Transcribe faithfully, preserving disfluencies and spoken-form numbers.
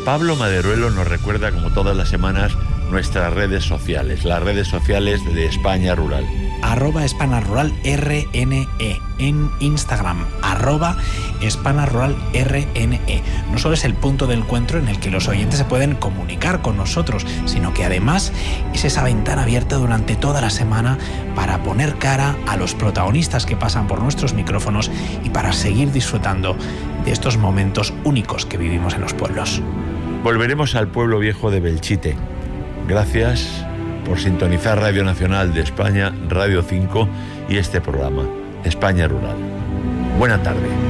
Pablo Maderuelo nos recuerda, como todas las semanas, nuestras redes sociales, las redes sociales de España Rural. Arroba España Rural R N E en Instagram, arroba España Rural R N E. No solo es el punto de encuentro en el que los oyentes se pueden comunicar con nosotros, sino que además es esa ventana abierta durante toda la semana para poner cara a los protagonistas que pasan por nuestros micrófonos y para seguir disfrutando de estos momentos únicos que vivimos en los pueblos. Volveremos al pueblo viejo de Belchite. Gracias por sintonizar Radio Nacional de España, Radio cinco y este programa, España Rural. Buena tarde.